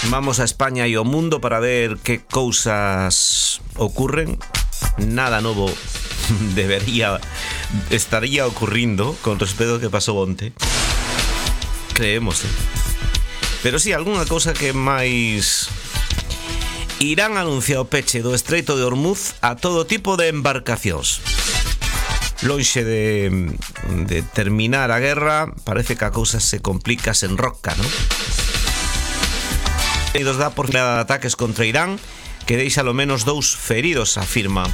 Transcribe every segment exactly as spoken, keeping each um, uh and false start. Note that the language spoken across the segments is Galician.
Vamos a España e ao mundo para ver que cousas ocurren. Nada novo debería estaría ocurrindo con respecto ao que pasou onte. Creemos, eh? Pero si, sí, algunha cousa que máis. Irán anuncia o peche do Estreito de Hormuz a todo tipo de embarcacións. Lonxe de, de terminar a guerra, parece que a cousa se complica, se enrosca, non? E dos dá por de ataques contra Irán, que deixa lo menos dous feridos, afirma.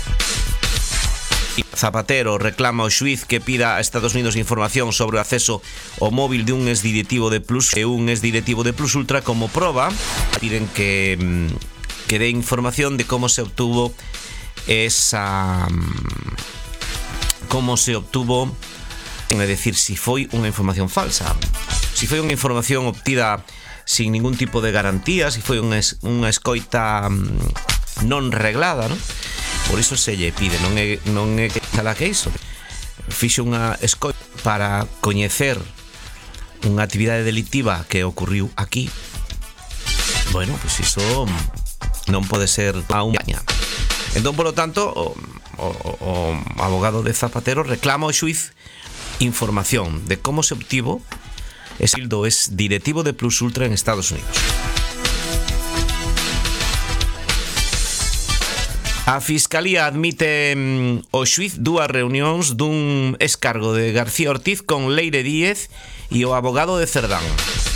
Zapatero reclama ao xuíz que pida a Estados Unidos información sobre o acceso ao móvil de un exdirectivo de Plus e un exdirectivo de Plus Ultra como proba. Piden que, que dé información de cómo se obtuvo esa... cómo se obtuvo, é decir, si foi unha información falsa, si foi unha información obtida sin ningún tipo de garantía, si foi unha, unha escoita non reglada, non? Por iso se lle pide, non é, non é que tal que iso. Fixo unha escoita para coñecer unha actividade delictiva que ocurriu aquí. Bueno, pois pues iso non pode ser a un daña. Entón, polo tanto, o, o, o abogado de Zapatero reclama ao xuíz información de como se obtivo ese do es directivo de Plus Ultra en Estados Unidos. A Fiscalía admite mm, o xuíz dúas reunións dun excargo de García Ortiz con Leire Díez e o abogado de Cerdán.